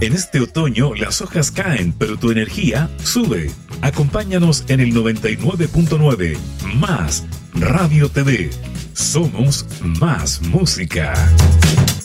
En este otoño las hojas caen, pero tu energía sube. Acompáñanos en el 99.9 Más Radio TV. Somos más música.